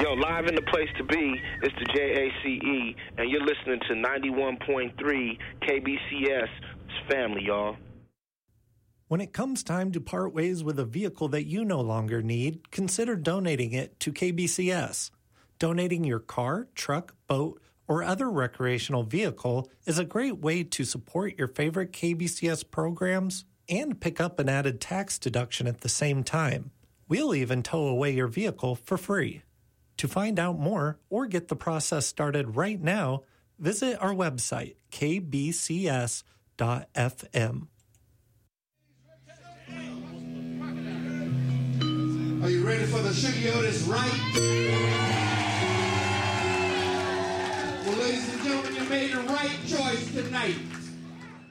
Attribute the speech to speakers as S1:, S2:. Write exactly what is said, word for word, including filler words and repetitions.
S1: Yo, live in the place to be, it's the J A C E, and you're listening to ninety-one point three K B C S. It's family, y'all.
S2: When it comes time to part ways with a vehicle that you no longer need, consider donating it to K B C S. Donating your car, truck, boat, or other recreational vehicle is a great way to support your favorite K B C S programs and pick up an added tax deduction at the same time. We'll even tow away your vehicle for free. To find out more or get the process started right now, visit our website, k b c s dot f m.
S3: Are you ready for the Shuggy Otis right? Well, ladies and gentlemen, you made the right choice tonight.